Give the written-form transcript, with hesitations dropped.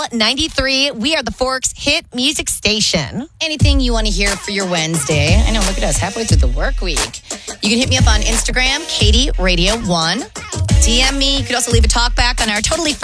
93. We are the Forks Hit Music Station. Anything you want to hear for your Wednesday. I know, look at us, halfway through the work week. You can hit me up on Instagram, Katie Radio 1. DM me. You could also leave a talk back on our totally